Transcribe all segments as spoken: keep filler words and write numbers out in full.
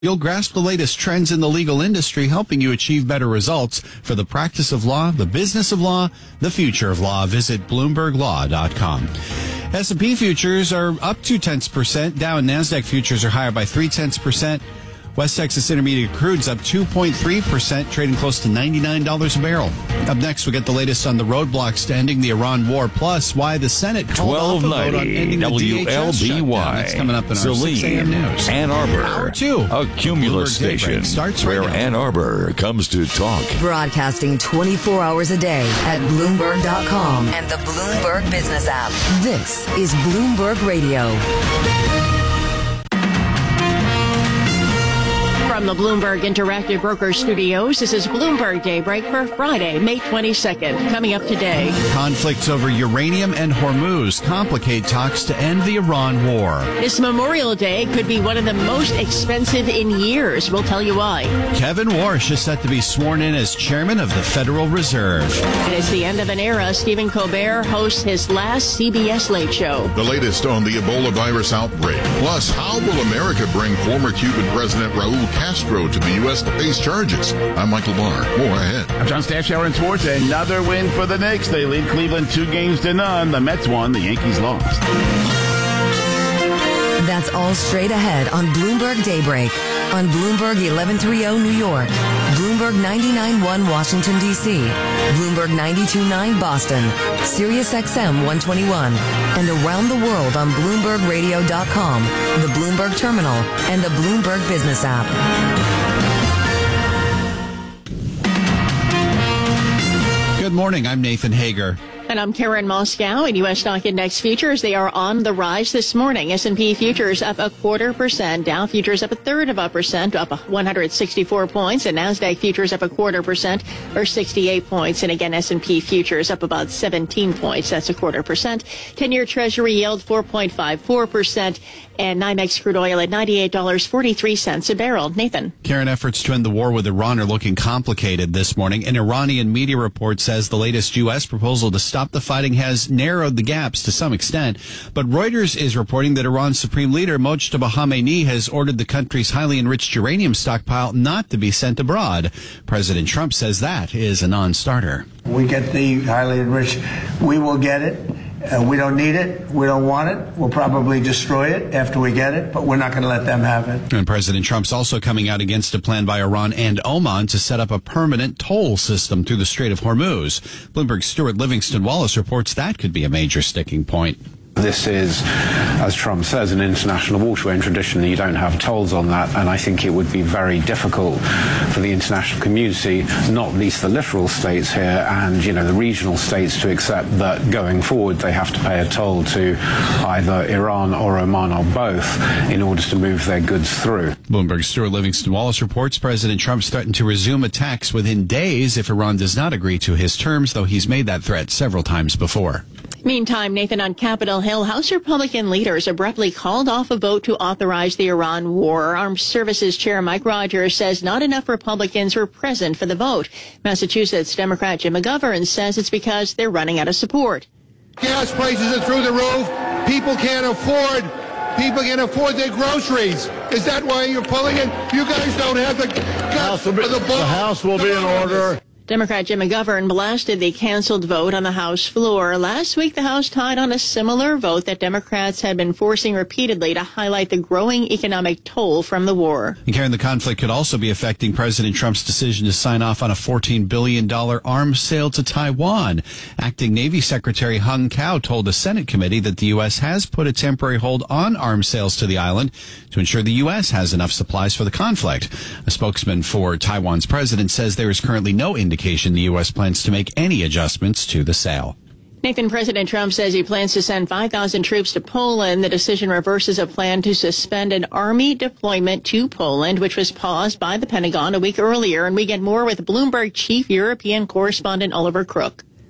You'll grasp the latest trends in the legal industry, helping you achieve better results for the practice of law, the business of law, the future of law. Visit Bloomberg Law dot com. S and P futures are up two tenths percent. Dow and NASDAQ futures are higher by three tenths percent. West Texas Intermediate crude's up two point three percent, trading close to ninety-nine dollars a barrel. Up next, we get the latest on the roadblocks to ending the Iran war, plus why the Senate called off a vote on ending the D H S shutdown. That's coming up in our six a.m. news. Ann Arbor. Hour two. A Cumulus station starts right where now. Ann Arbor comes to talk. Broadcasting twenty-four hours a day at Bloomberg dot com and the Bloomberg Business app. This is Bloomberg Radio. From the Bloomberg Interactive Broker Studios, this is Bloomberg Daybreak for Friday, May twenty-second. Coming up today. Conflicts over uranium and Hormuz complicate talks to end the Iran war. This Memorial Day could be one of the most expensive in years. We'll tell you why. Kevin Warsh is set to be sworn in as chairman of the Federal Reserve. And it's the end of an era. Stephen Colbert hosts his last C B S Late Show. The latest on the Ebola virus outbreak. Plus, how will America bring former Cuban President Raul Castro to the U S to face charges? I'm Michael Barr. More ahead. I'm John Staffshower in sports. Another win for the Knicks. They lead Cleveland two games to none. The Mets won. The Yankees lost. That's all straight ahead on Bloomberg Daybreak. On Bloomberg eleven thirty New York, Bloomberg ninety-nine point one Washington, D C, Bloomberg ninety-two point nine Boston, Sirius X M one twenty-one, and around the world on Bloomberg Radio dot com, the Bloomberg Terminal, and the Bloomberg Business app. Good morning. I'm Nathan Hager. And I'm Karen Moscow. In U S stock index futures, they are on the rise this morning. S and P futures up a quarter percent. Dow futures up a third of a percent, up one hundred sixty-four points. And NASDAQ futures up a quarter percent, or sixty-eight points. And again, S and P futures up about seventeen points. That's a quarter percent. ten-year Treasury yield four point five four percent. And NYMEX crude oil at ninety-eight dollars and forty-three cents a barrel. Nathan. Karen, efforts to end the war with Iran are looking complicated this morning. An Iranian media report says the latest U S proposal to stop the fighting has narrowed the gaps to some extent. But Reuters is reporting that Iran's Supreme Leader Mojtaba Khamenei has ordered the country's highly enriched uranium stockpile not to be sent abroad. President Trump says that is a non-starter. We get the highly enriched. We will get it. Uh, we don't need it. We don't want it. We'll probably destroy it after we get it, but we're not going to let them have it. And President Trump's also coming out against a plan by Iran and Oman to set up a permanent toll system through the Strait of Hormuz. Bloomberg's Stuart Livingston Wallace reports that could be a major sticking point. This is, as Trump says, an international waterway, and traditionally you don't have tolls on that, and I think it would be very difficult for the international community, not least the littoral states here and, you know, the regional states, to accept that going forward they have to pay a toll to either Iran or Oman or both in order to move their goods through. Bloomberg's Stuart Livingston Wallace reports President Trump's threatened to resume attacks within days if Iran does not agree to his terms, though he's made that threat several times before. Meantime, Nathan, on Capitol Hill, House Republican leaders abruptly called off a vote to authorize the Iran war. Armed Services Chair Mike Rogers says not enough Republicans were present for the vote. Massachusetts Democrat Jim McGovern says it's because they're running out of support. Gas prices are through the roof. People can't afford. People can't afford their groceries. Is that why you're pulling it? You guys don't have the guts for the ball. The House will be in order. Democrat Jim McGovern blasted the canceled vote on the House floor. Last week, the House tied on a similar vote that Democrats had been forcing repeatedly to highlight the growing economic toll from the war. And Karen, the conflict could also be affecting President Trump's decision to sign off on a fourteen billion dollars arms sale to Taiwan. Acting Navy Secretary Hung Kao told the Senate committee that the U S has put a temporary hold on arms sales to the island to ensure the U S has enough supplies for the conflict. A spokesman for Taiwan's president says there is currently no indication the U S plans to make any adjustments to the sale. Nathan, President Trump says he plans to send five thousand troops to Poland. The decision reverses a plan to suspend an army deployment to Poland, which was paused by the Pentagon a week earlier. And we get more with Bloomberg chief European correspondent Oliver Crook.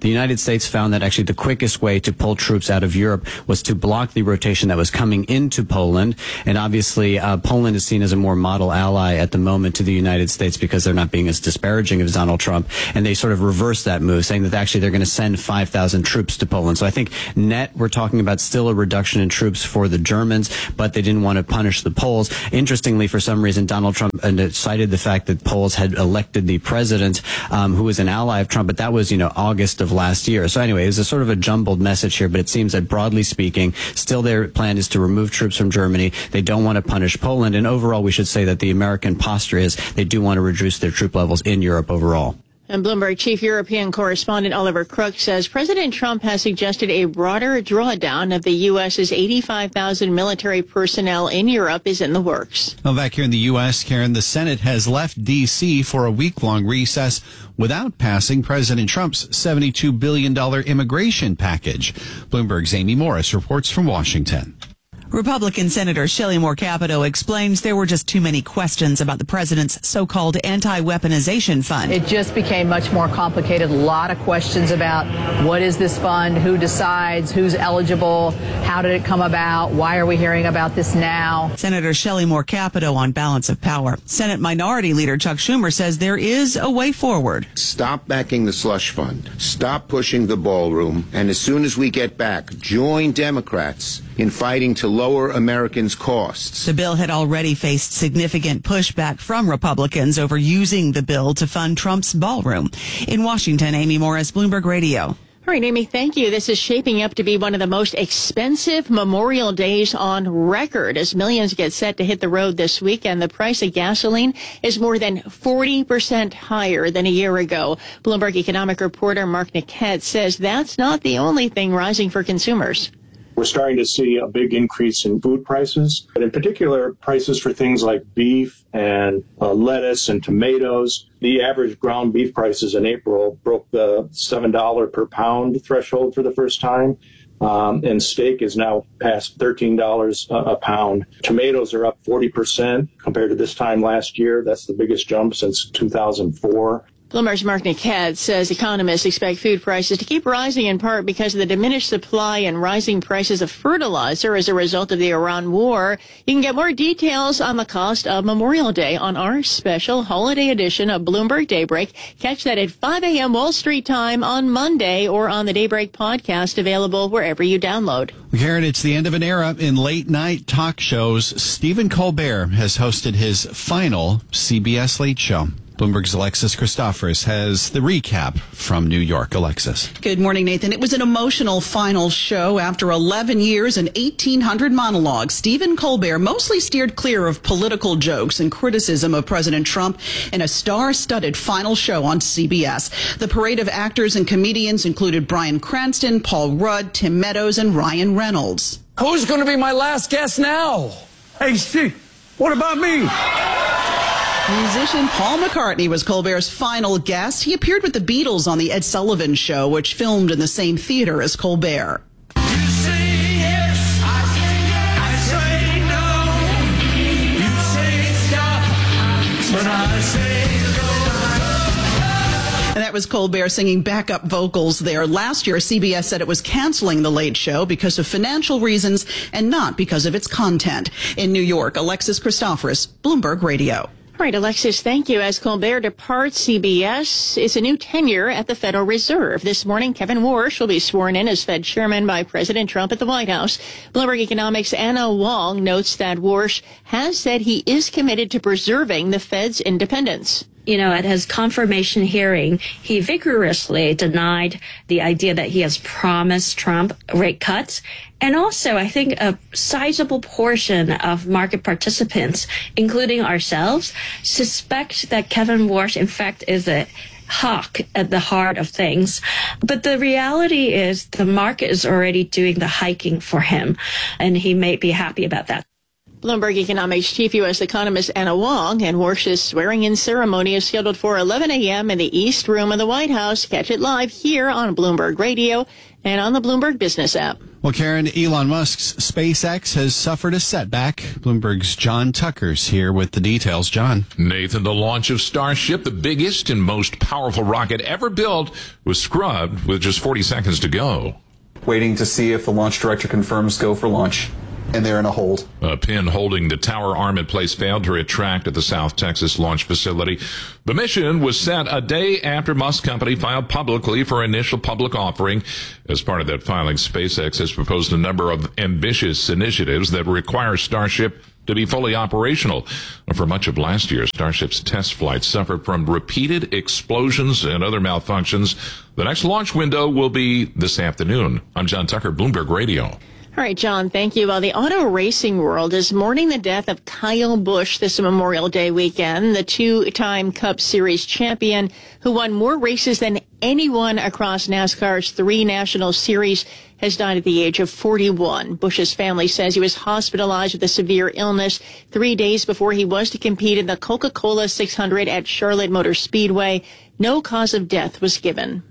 The United States found that actually the quickest way to pull troops out of Europe was to block the rotation that was coming into Poland. And obviously, uh, Poland is seen as a more model ally at the moment to the United States because they're not being as disparaging as Donald Trump. And they sort of reversed that move, saying that actually they're going to send five thousand troops to Poland. So I think net, we're talking about still a reduction in troops for the Germans, but they didn't want to punish the Poles. Interestingly, for some reason, Donald Trump uh, cited the fact that Poles had elected the president, um, who was an ally of Trump, but that was, you know, August of last year. So anyway, it was a sort of a jumbled message here, but it seems that broadly speaking, still their plan is to remove troops from Germany. They don't want to punish Poland. And overall, we should say that the American posture is they do want to reduce their troop levels in Europe overall. And Bloomberg chief European correspondent Oliver Crook says President Trump has suggested a broader drawdown of the U S's eighty-five thousand military personnel in Europe is in the works. Well, back here in the U S, Karen, the Senate has left D C for a week-long recess without passing President Trump's seventy-two billion dollars immigration package. Bloomberg's Amy Morris reports from Washington. Republican Senator Shelley Moore Capito explains there were just too many questions about the president's so-called anti-weaponization fund. It just became much more complicated. A lot of questions about what is this fund, who decides, who's eligible, how did it come about, why are we hearing about this now? Senator Shelley Moore Capito on balance of power. Senate Minority Leader Chuck Schumer says there is a way forward. Stop backing the slush fund. Stop pushing the ballroom. And as soon as we get back, join Democrats in fighting to lower Americans' costs. The bill had already faced significant pushback from Republicans over using the bill to fund Trump's ballroom. In Washington, Amy Morris, Bloomberg Radio. All right, Amy, thank you. This is shaping up to be one of the most expensive Memorial Days on record as millions get set to hit the road this weekend. The price of gasoline is more than forty percent higher than a year ago. Bloomberg economic reporter Mark Niket says that's not the only thing rising for consumers. We're starting to see a big increase in food prices, but in particular, prices for things like beef and uh, lettuce and tomatoes. The average ground beef prices in April broke the seven dollars per pound threshold for the first time. Um, and steak is now past thirteen dollars a, a pound. Tomatoes are up forty percent compared to this time last year. That's the biggest jump since two thousand four. Bloomberg's Mark Niket says economists expect food prices to keep rising in part because of the diminished supply and rising prices of fertilizer as a result of the Iran war. You can get more details on the cost of Memorial Day on our special holiday edition of Bloomberg Daybreak. Catch that at five a.m. Wall Street time on Monday or on the Daybreak podcast available wherever you download. Karen, it's the end of an era in late-night talk shows. Stephen Colbert has hosted his final C B S Late Show. Bloomberg's Alexis Christoforous has the recap from New York. Alexis. Good morning, Nathan. It was an emotional final show. After eleven years and eighteen hundred monologues, Stephen Colbert mostly steered clear of political jokes and criticism of President Trump in a star-studded final show on C B S. The parade of actors and comedians included Bryan Cranston, Paul Rudd, Tim Meadows, and Ryan Reynolds. Who's going to be my last guest now? Hey, Steve, what about me? Musician Paul McCartney was Colbert's final guest. He appeared with the Beatles on The Ed Sullivan Show, which filmed in the same theater as Colbert. You say yes, I say, I say no. You say stop, but I say And that was Colbert singing backup vocals there. Last year, C B S said it was canceling The Late Show because of financial reasons and not because of its content. In New York, Alexis Christoforous, Bloomberg Radio. All right, Alexis, thank you. As Colbert departs C B S, it's a new tenure at the Federal Reserve. This morning, Kevin Warsh will be sworn in as Fed chairman by President Trump at the White House. Bloomberg Economics' Anna Wong notes that Warsh has said he is committed to preserving the Fed's independence. You know, at his confirmation hearing, he vigorously denied the idea that he has promised Trump rate cuts. And also, I think a sizable portion of market participants, including ourselves, suspect that Kevin Warsh, in fact, is a hawk at the heart of things. But the reality is the market is already doing the hiking for him, and he may be happy about that. Bloomberg Economics chief U S economist Anna Wong and Warsh's swearing-in ceremony is scheduled for eleven a.m. in the East Room of the White House. Catch it live here on Bloomberg Radio and on the Bloomberg Business app. Well, Karen, Elon Musk's SpaceX has suffered a setback. Bloomberg's John Tucker's here with the details. John. Nathan, the launch of Starship, the biggest and most powerful rocket ever built, was scrubbed with just forty seconds to go. Waiting to see if the launch director confirms go for launch. And they're in a hold. A pin holding the tower arm in place failed to retract at the South Texas launch facility. The mission was set a day after Musk Company filed publicly for initial public offering. As part of that filing, SpaceX has proposed a number of ambitious initiatives that require Starship to be fully operational. For much of last year, Starship's test flights suffered from repeated explosions and other malfunctions. The next launch window will be this afternoon. I'm John Tucker, Bloomberg Radio. All right, John, thank you. Well, the auto racing world is mourning the death of Kyle Busch this Memorial Day weekend, the two-time Cup Series champion who won more races than anyone across NASCAR's three national series has died at the age of forty-one. Busch's family says he was hospitalized with a severe illness three days before he was to compete in the Coca-Cola six hundred at Charlotte Motor Speedway. No cause of death was given.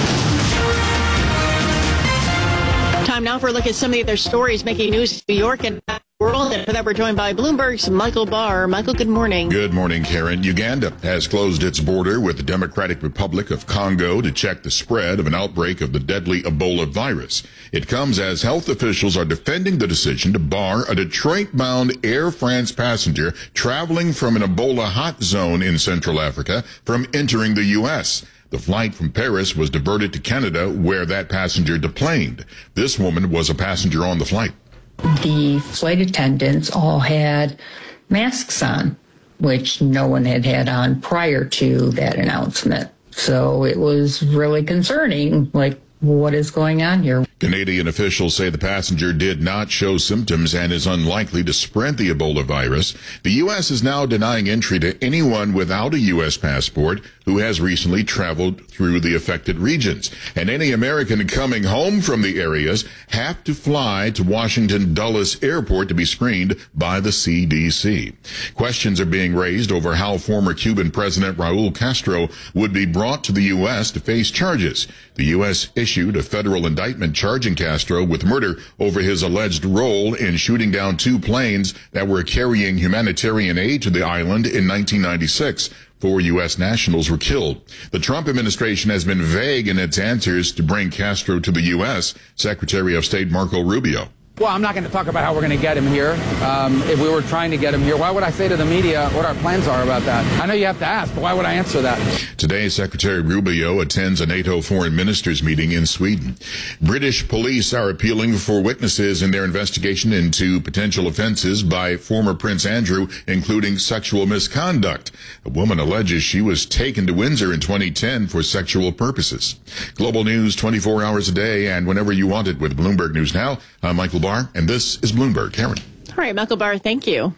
Time now for a look at some of the other stories making news in New York and the world. And for that, we're joined by Bloomberg's Michael Barr. Michael, good morning. Good morning, Karen. Uganda has closed its border with the Democratic Republic of Congo to check the spread of an outbreak of the deadly Ebola virus. It comes as health officials are defending the decision to bar a Detroit-bound Air France passenger traveling from an Ebola hot zone in Central Africa from entering the U S The flight from Paris was diverted to Canada, where that passenger deplaned. This woman was a passenger on the flight. The flight attendants all had masks on, which no one had had on prior to that announcement. So it was really concerning, like, what is going on here? Canadian officials say the passenger did not show symptoms and is unlikely to spread the Ebola virus. The U S is now denying entry to anyone without a U S passport who has recently traveled through the affected regions. And any American coming home from the areas have to fly to Washington Dulles Airport to be screened by the C D C. Questions are being raised over how former Cuban President Raul Castro would be brought to the U S to face charges. The U S issued a federal indictment charging Castro with murder over his alleged role in shooting down two planes that were carrying humanitarian aid to the island in nineteen ninety-six. Four U S nationals were killed. The Trump administration has been vague in its answers to bring Castro to the U S. Secretary of State Marco Rubio. Well, I'm not going to talk about how we're going to get him here. Um, if we were trying to get him here, why would I say to the media what our plans are about that? I know you have to ask, but why would I answer that? Today, Secretary Rubio attends a NATO foreign ministers meeting in Sweden. British police are appealing for witnesses in their investigation into potential offenses by former Prince Andrew, including sexual misconduct. A woman alleges she was taken to Windsor in twenty ten for sexual purposes. Global news twenty-four hours a day and whenever you want it with Bloomberg News Now. I'm Michael Barr, and this is Bloomberg. Karen. All right, Michael Barr, thank you.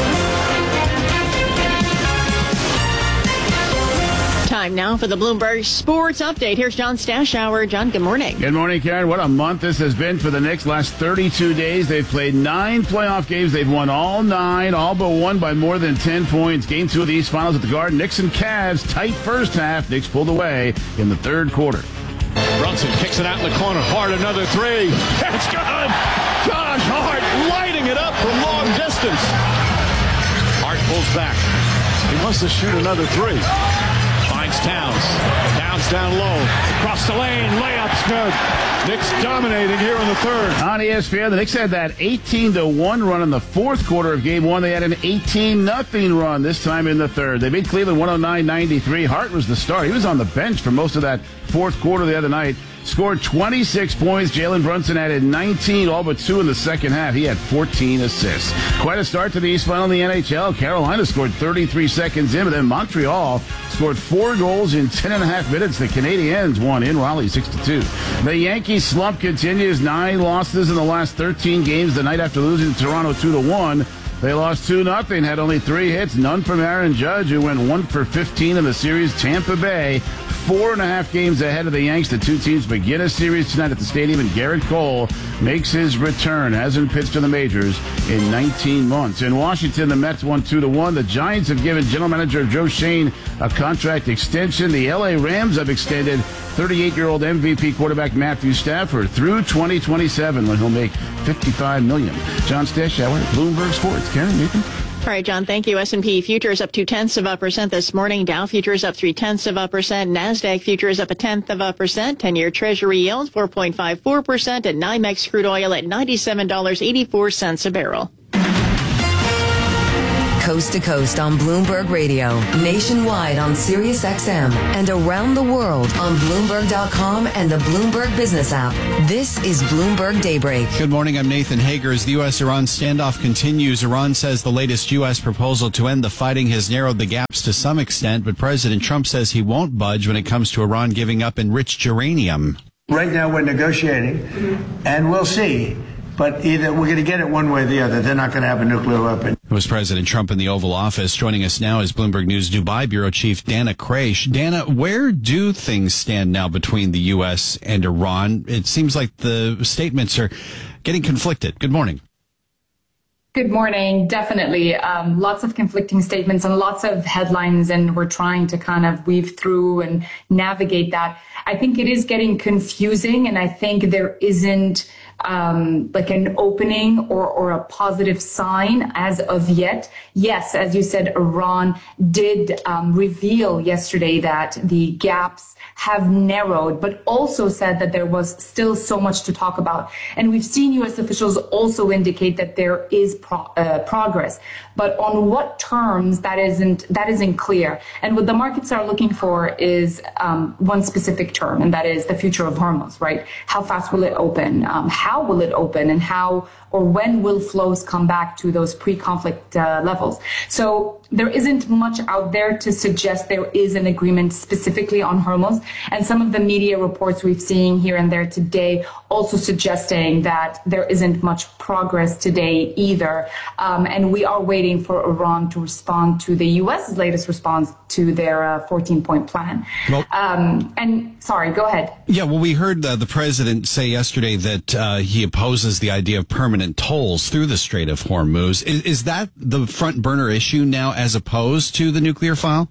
Time now for the Bloomberg Sports Update. Here's John Stashower. John, good morning. Good morning, Karen. What a month this has been for the Knicks. Last thirty-two days, they've played nine playoff games. They've won all nine, all but one by more than ten points. Game two of the East Finals at the Garden. Knicks and Cavs, tight first half. Knicks pulled away in the third quarter. Brunson kicks it out in the corner. Hart, another three. It's good. Josh Hart lighting it up from long distance. Hart pulls back. He wants to shoot another three. Finds Towns. Towns down low. Across the lane. Layup's good. Knicks dominating here in the third. On E S P N, the Knicks had that eighteen to one run in the fourth quarter of game one. They had an eighteen nothing run this time in the third. They beat Cleveland one oh nine ninety-three. Hart was the star. He was on the bench for most of that fourth quarter the other night. Scored twenty-six points. Jalen Brunson added nineteen, all but two in the second half. He had fourteen assists. Quite a start to the East Final in the N H L. Carolina scored thirty-three seconds in, but then Montreal scored four goals in ten and a half minutes. The Canadiens won in Raleigh six to two. The Yankees slump continues. Nine losses in the last thirteen games. The night after losing to Toronto two to one. They lost two nothing, had only three hits, none from Aaron Judge, who went one for fifteen in the series. Tampa Bay four and a half games ahead of the Yanks. The two teams begin a series tonight at the stadium, and Garrett Cole makes his return. Hasn't pitched in the majors in nineteen months. In Washington, the Mets won two to one. The Giants have given general manager Joe Shane a contract extension. The L A Rams have extended thirty-eight-year-old M V P quarterback Matthew Stafford through twenty twenty-seven, when he'll make fifty-five million dollars. John Stashower, Bloomberg Sports. Karen, Nathan? All right, John, thank you. S and P futures up two tenths of a percent this morning. Dow futures up three tenths of a percent. NASDAQ futures up a tenth of a percent. ten-year Treasury yield four point five four percent. And NYMEX crude oil at ninety-seven dollars and eighty-four cents a barrel. Coast to coast on Bloomberg Radio, nationwide on Sirius X M, and around the world on Bloomberg dot com and the Bloomberg Business app. This is Bloomberg Daybreak. Good morning, I'm Nathan Hager. As the U S Iran standoff continues, Iran says the latest U S proposal to end the fighting has narrowed the gaps to some extent, but President Trump says he won't budge when it comes to Iran giving up enriched uranium. Right now we're negotiating, and we'll see. But either we're going to get it one way or the other. They're not going to have a nuclear weapon. It was President Trump in the Oval Office. Joining us now is Bloomberg News Dubai Bureau Chief Dana Kraish. Dana, where do things stand now between the U S and Iran? It seems like the statements are getting conflicted. Good morning. Good morning. Definitely. Um, lots of conflicting statements and lots of headlines, and we're trying to kind of weave through and navigate that. I think it is getting confusing, and I think there isn't um, like an opening or, or a positive sign as of yet. Yes, as you said, Iran did um, reveal yesterday that the gaps have narrowed, but also said that there was still so much to talk about. And we've seen U S officials also indicate that there is pro- uh, progress, but on what terms, that isn't that isn't clear. And what the markets are looking for is um, one specific term, and that is the future of Hormuz, right? How fast will it open? Um, how will it open? And how or when will flows come back to those pre-conflict uh, levels? So there isn't much out there to suggest there is an agreement specifically on Hormuz. And some of the media reports we've seen here and there today also suggesting that there isn't much progress today either. Um, and we are waiting for Iran to respond to the U S's latest response to their uh, fourteen-point plan. Well, um, and sorry, go ahead. Yeah, well, we heard uh, the president say yesterday that uh, he opposes the idea of permanent tolls through the Strait of Hormuz. Is, is that the front burner issue now as opposed to the nuclear file?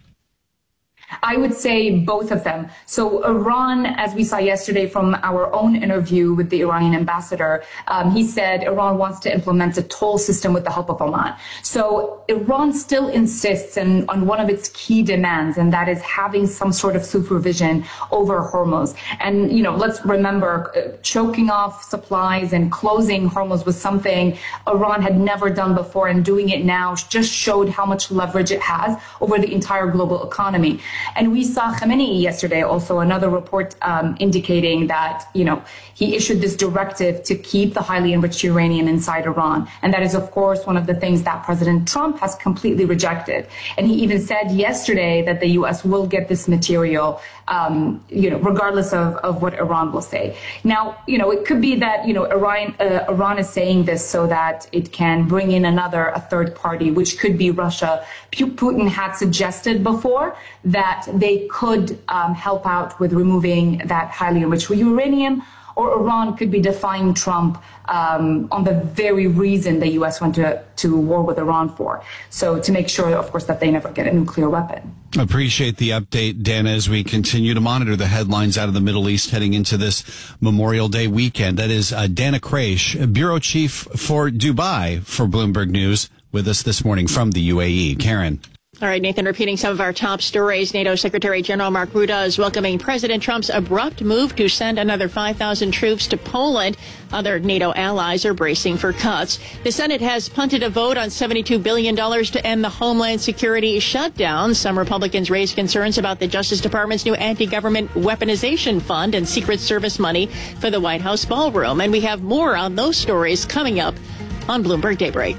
I would say both of them. So Iran, as we saw yesterday from our own interview with the Iranian ambassador, um, he said Iran wants to implement a toll system with the help of Oman. So Iran still insists in, on one of its key demands, and that is having some sort of supervision over Hormuz. And, you know, let's remember, uh, choking off supplies and closing Hormuz was something Iran had never done before, and doing it now just showed how much leverage it has over the entire global economy. And we saw Khamenei yesterday, also another report um, indicating that, you know, he issued this directive to keep the highly enriched uranium inside Iran. And that is, of course, one of the things that President Trump has completely rejected. And he even said yesterday that the U S will get this material, um, you know, regardless of, of what Iran will say. Now, you know, it could be that, you know, Iran, uh, Iran is saying this so that it can bring in another, a third party, which could be Russia. Putin had suggested before that they could um, help out with removing that highly enriched uranium, or Iran could be defying Trump um, on the very reason the U S went to, to war with Iran for. So to make sure, of course, that they never get a nuclear weapon. Appreciate the update, Dana, as we continue to monitor the headlines out of the Middle East heading into this Memorial Day weekend. That is uh, Dana Kraish, Bureau Chief for Dubai for Bloomberg News, with us this morning from the U A E. Karen. All right, Nathan, repeating some of our top stories. NATO Secretary General Mark Rutte is welcoming President Trump's abrupt move to send another five thousand troops to Poland. Other NATO allies are bracing for cuts. The Senate has punted a vote on seventy-two billion dollars to end the Homeland Security shutdown. Some Republicans raised concerns about the Justice Department's new anti-government weaponization fund and Secret Service money for the White House ballroom. And we have more on those stories coming up on Bloomberg Daybreak.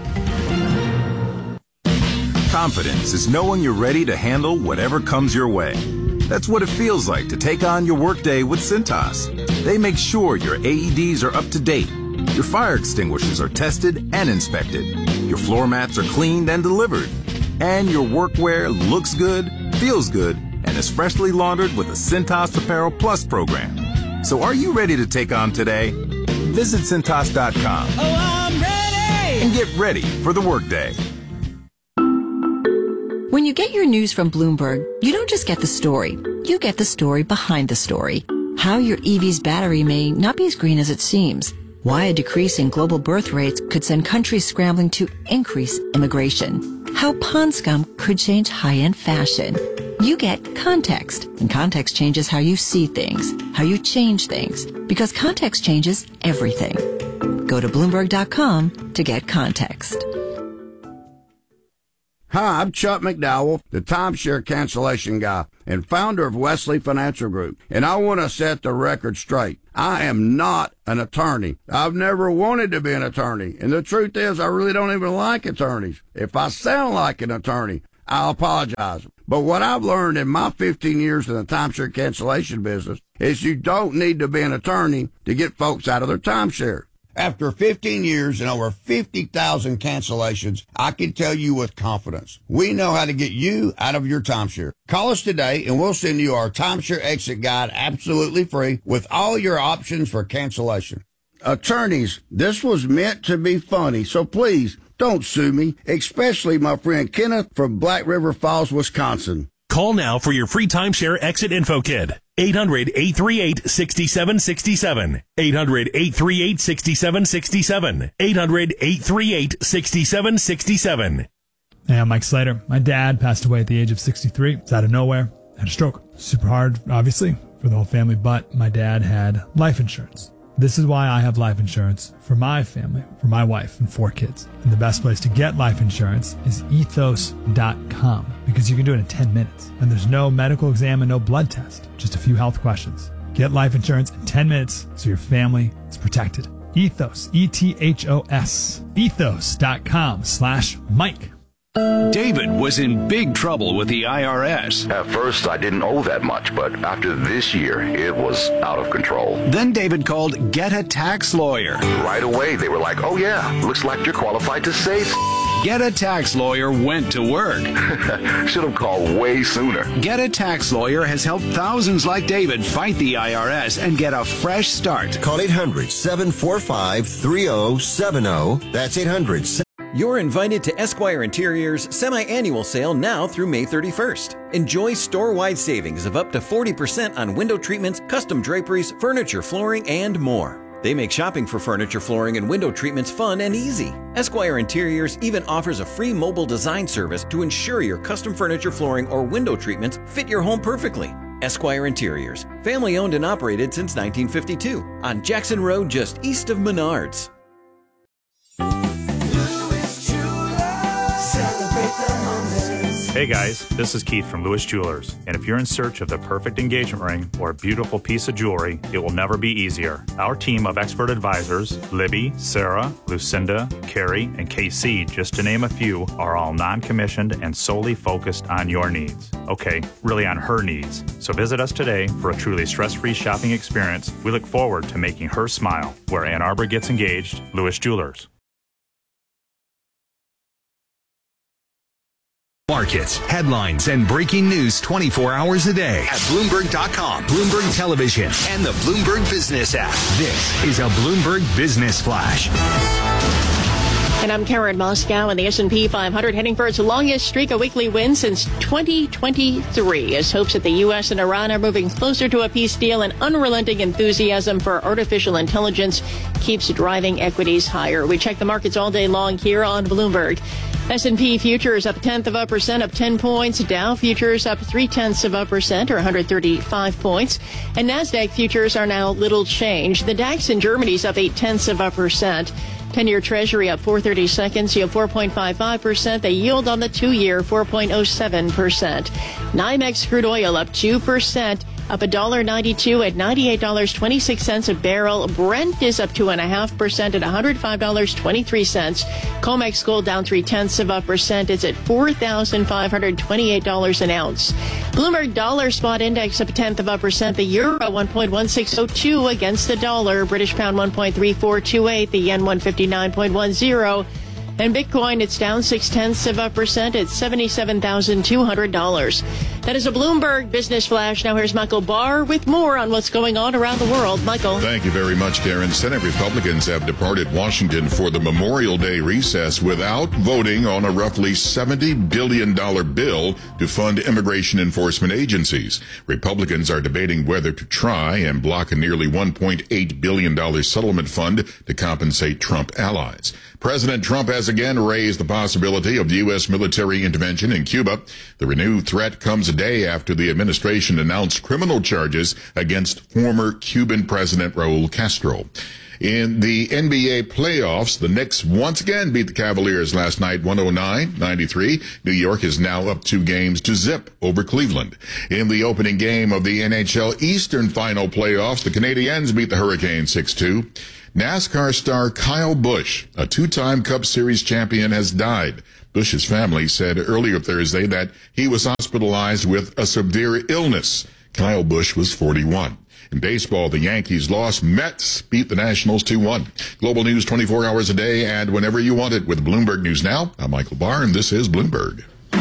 Confidence is knowing you're ready to handle whatever comes your way. That's what it feels like to take on your workday with Cintas. They make sure your A E Ds are up to date, your fire extinguishers are tested and inspected, your floor mats are cleaned and delivered, and your workwear looks good, feels good, and and is freshly laundered with the Cintas Apparel Plus program. So are you ready to take on today? Visit Cintas dot com. Oh, I'm ready! And get ready for the workday. When you get your news from Bloomberg, you don't just get the story. You get the story behind the story. How your E V's battery may not be as green as it seems. Why a decrease in global birth rates could send countries scrambling to increase immigration. How pond scum could change high-end fashion. You get context, and context changes how you see things, how you change things, because context changes everything. Go to Bloomberg dot com to get context. Hi, I'm Chuck McDowell, the timeshare cancellation guy and founder of Wesley Financial Group, and I want to set the record straight. I am not an attorney. I've never wanted to be an attorney, and the truth is I really don't even like attorneys. If I sound like an attorney, I apologize. But what I've learned in my fifteen years in the timeshare cancellation business is you don't need to be an attorney to get folks out of their timeshare. After fifteen years and over fifty thousand cancellations, I can tell you with confidence, we know how to get you out of your timeshare. Call us today and we'll send you our timeshare exit guide absolutely free with all your options for cancellation. Attorneys, this was meant to be funny, so please don't sue me, especially my friend Kenneth from Black River Falls, Wisconsin. Call now for your free timeshare exit info kit. eight hundred, eight three eight, six seven six seven. eight hundred, eight three eight, six seven six seven. eight hundred, eight three eight, six seven six seven. Hey, I'm Mike Slater. My dad passed away at the age of sixty-three. It's out of nowhere. Had a stroke. Super hard, obviously, for the whole family, but my dad had life insurance. This is why I have life insurance for my family, for my wife and four kids. And the best place to get life insurance is ethos dot com because you can do it in ten minutes. And there's no medical exam and no blood test, just a few health questions. Get life insurance in ten minutes so your family is protected. Ethos, E T H O S, ethos dot com slash Mike. David was in big trouble with the I R S. At first, I didn't owe that much, but after this year, it was out of control. Then David called Get a Tax Lawyer. Right away, they were like, oh yeah, looks like you're qualified to save. Get a Tax Lawyer went to work. Should have called way sooner. Get a Tax Lawyer has helped thousands like David fight the I R S and get a fresh start. Call eight hundred, seven four five, three oh seven oh. That's eight hundred. You're invited to Esquire Interior's semi-annual sale now through May thirty-first. Enjoy store-wide savings of up to forty percent on window treatments, custom draperies, furniture, flooring, and more. They make shopping for furniture, flooring, and window treatments fun and easy. Esquire Interiors even offers a free mobile design service to ensure your custom furniture, flooring, or window treatments fit your home perfectly. Esquire Interiors, family owned and operated since nineteen fifty-two on Jackson Road just east of Menards. Hey guys, this is Keith from Lewis Jewelers, and if you're in search of the perfect engagement ring or a beautiful piece of jewelry, it will never be easier. Our team of expert advisors, Libby, Sarah, Lucinda, Carrie, and K C, just to name a few, are all non-commissioned and solely focused on your needs. Okay, really on her needs. So visit us today for a truly stress-free shopping experience. We look forward to making her smile. Where Ann Arbor gets engaged, Lewis Jewelers. Markets, headlines, and breaking news twenty-four hours a day at Bloomberg dot com, Bloomberg Television, and the Bloomberg Business app. This is a Bloomberg Business Flash. And I'm Karen Moscow, and the S and P five hundred heading for its longest streak of weekly wins since twenty twenty-three, as hopes that the U S and Iran are moving closer to a peace deal and unrelenting enthusiasm for artificial intelligence keeps driving equities higher. We check the markets all day long here on Bloomberg. S and P futures up a tenth of a percent, up ten points. Dow futures up three tenths of a percent, or one hundred thirty-five points. And NASDAQ futures are now little change. The DAX in Germany's up eight tenths of a percent. ten-year Treasury up four thirty seconds, yield four point five five percent. The yield on the two-year, four point oh seven percent. NYMEX crude oil up two percent, up one dollar ninety-two at ninety-eight dollars and twenty-six cents a barrel. Brent is up two point five percent at one hundred five dollars and twenty-three cents. COMEX gold down three tenths of a percent. It's at four thousand five hundred twenty-eight dollars an ounce. Bloomberg dollar spot index up a tenth of a percent. The euro one point one six oh two against the dollar. British pound one point three four two eight. The yen one fifty-nine point one zero. And Bitcoin, it's down six tenths of a percent at seventy-seven thousand two hundred dollars. That is a Bloomberg Business Flash. Now here's Michael Barr with more on what's going on around the world. Michael. Thank you very much, Karen. Senate Republicans have departed Washington for the Memorial Day recess without voting on a roughly seventy billion dollars bill to fund immigration enforcement agencies. Republicans are debating whether to try and block a nearly one point eight billion dollars settlement fund to compensate Trump allies. President Trump has again raised the possibility of U S military intervention in Cuba. The renewed threat comes a day after the administration announced criminal charges against former Cuban President Raul Castro. In the N B A playoffs, the Knicks once again beat the Cavaliers last night one oh nine ninety-three. New York is now up two games to zip over Cleveland. In the opening game of the N H L Eastern Final playoffs, the Canadiens beat the Hurricanes six two. NASCAR star Kyle Busch, a two-time Cup Series champion, has died. Busch's family said earlier Thursday that he was hospitalized with a severe illness. Kyle Busch was forty-one. In baseball, the Yankees lost. Mets beat the Nationals two one. Global news twenty-four hours a day and whenever you want it with Bloomberg News Now. I'm Michael Barr, and this is Bloomberg.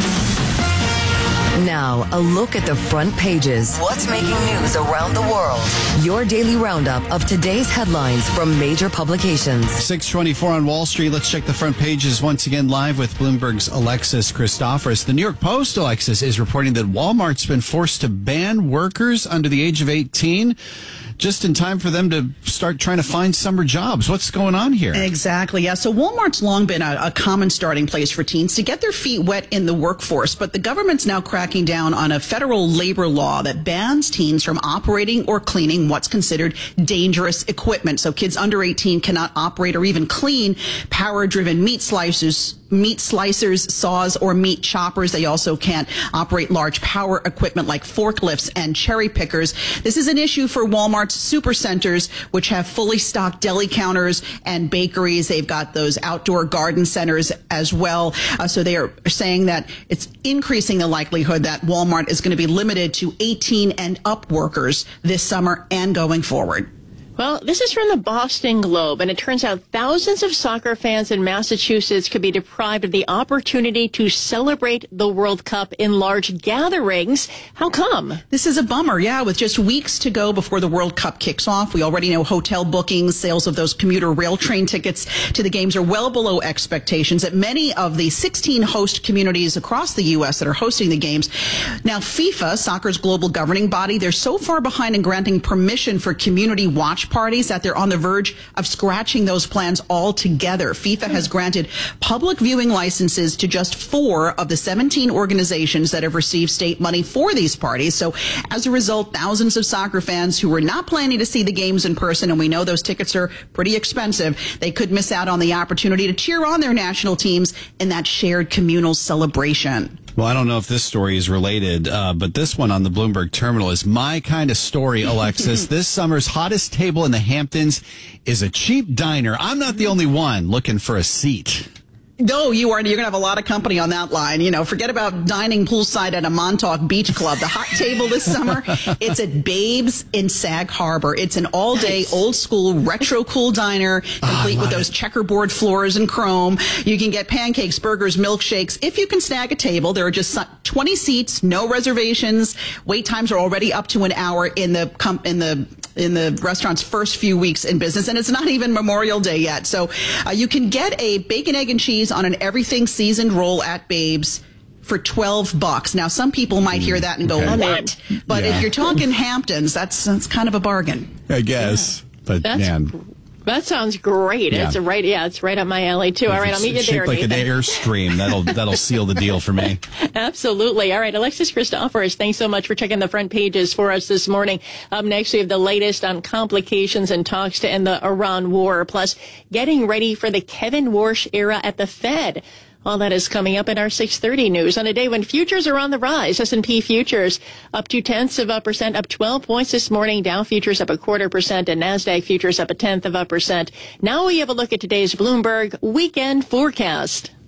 Now, a look at the front pages. What's making news around the world? Your daily roundup of today's headlines from major publications. six twenty-four on Wall Street. Let's check the front pages once again live with Bloomberg's Alexis Christoforous. The New York Post, Alexis, is reporting that Walmart's been forced to ban workers under the age of eighteen. Just in time for them to start trying to find summer jobs. What's going on here? Exactly, yeah. So Walmart's long been a, a common starting place for teens to get their feet wet in the workforce, but the government's now cracking down on a federal labor law that bans teens from operating or cleaning what's considered dangerous equipment. So kids under eighteen cannot operate or even clean power-driven meat slicers, meat slicers, saws, or meat choppers. They also can't operate large power equipment like forklifts and cherry pickers. This is an issue for Walmart's supercenters, which have fully stocked deli counters and bakeries. They've got those outdoor garden centers as well. Uh, so they are saying that it's increasing the likelihood that Walmart is going to be limited to eighteen and up workers this summer and going forward. Well, this is from the Boston Globe, and it turns out thousands of soccer fans in Massachusetts could be deprived of the opportunity to celebrate the World Cup in large gatherings. How come? This is a bummer, yeah, with just weeks to go before the World Cup kicks off. We already know hotel bookings, sales of those commuter rail train tickets to the games are well below expectations at many of the sixteen host communities across the U S that are hosting the games. Now, FIFA, soccer's global governing body, they're so far behind in granting permission for community watch parties that they're on the verge of scratching those plans altogether. FIFA has granted public viewing licenses to just four of the seventeen organizations that have received state money for these parties. So as a result, thousands of soccer fans who were not planning to see the games in person, and we know those tickets are pretty expensive, they could miss out on the opportunity to cheer on their national teams in that shared communal celebration. Well, I don't know if this story is related, uh, but this one on the Bloomberg terminal is my kind of story, Alexis. This summer's hottest table in the Hamptons is a cheap diner. I'm not the only one looking for a seat. No, you are. You're going to have a lot of company on that line. You know, forget about dining poolside at a Montauk Beach Club. The hot table this summer, it's at Babes in Sag Harbor. It's an all-day, nice, old-school, retro-cool diner, complete oh, with those it. checkerboard floors and chrome. You can get pancakes, burgers, milkshakes. If you can snag a table, there are just twenty seats, no reservations. Wait times are already up to an hour in the in the in the restaurant's first few weeks in business, and it's not even Memorial Day yet. So uh, you can get a bacon, egg, and cheese on an everything seasoned roll at Babes for twelve bucks. Now, some people might hear that and go, okay. what? But yeah. if you're talking Hamptons, that's, that's kind of a bargain. I guess. Yeah. But, that's, man. That sounds great. Yeah. It's a right, yeah, it's right up my alley, too. All right, I'll meet you there, like Nathan. An Airstream. That'll, that'll seal the deal for me. Absolutely. All right, Alexis Christoforous, thanks so much for checking the front pages for us this morning. Up next, we have the latest on complications and talks to end the Iran war, plus getting ready for the Kevin Warsh era at the Fed. All that is coming up in our six thirty news on a day when futures are on the rise. S and P futures up two tenths of a percent, up twelve points this morning. Dow futures up a quarter percent, and NASDAQ futures up a tenth of a percent. Now we have a look at today's Bloomberg weekend forecast.